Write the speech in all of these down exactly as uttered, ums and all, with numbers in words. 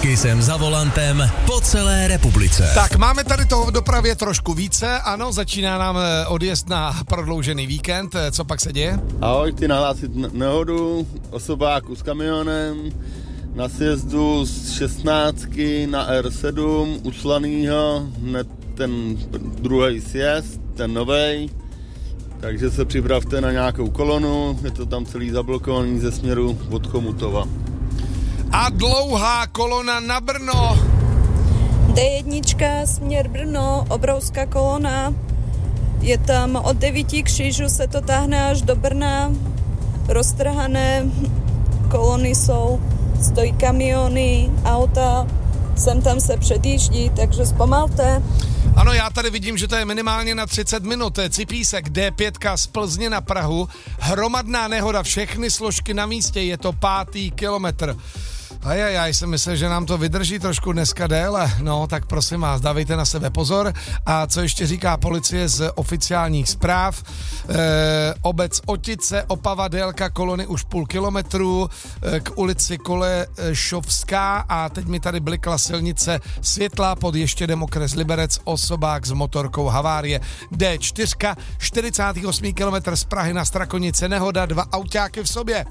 Kissem za volantem po celé republice. Tak, máme tady toho v dopravě trošku více, ano, začíná nám odjezd na prodloužený víkend, co pak se děje? Ahoj, chci nahlásit nehodu osobáku s kamionem na sjezdu z šestnáctky na R sedm, uslanýho, hned ten druhý sjezd, ten novej, takže se připravte na nějakou kolonu, je to tam celý zablokovaný ze směru od Chomutova. A dlouhá kolona na Brno. D jedna směr Brno, obrovská kolona. Je tam od devíti křížů se to táhne až do Brna. Roztrhané kolony jsou, stojí kamiony, auta, sem tam se předjíždí, takže zpomalte. Ano, já tady vidím, že to je minimálně na třicet minut. Cipísek D pět z Plzně na Prahu. Hromadná nehoda, všechny složky na místě, je to pátý kilometr. Ajaj, já jsem myslel, že nám to vydrží trošku dneska déle. No, tak prosím vás, dávejte na sebe pozor. A co ještě říká policie z oficiálních zpráv? E, obec Otice, Opava, délka kolony už půl kilometru e, k ulici Kolešovská a teď mi tady blikla silnice Světlá pod Ještědem, okres Liberec, osobák s motorkou havárie. D čtyři, čtyřicátý osmý kilometr z Prahy na Strakonice, nehoda, dva autáky v sobě.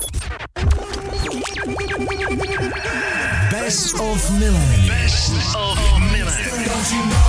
Best of Millennium. Best of Millennium.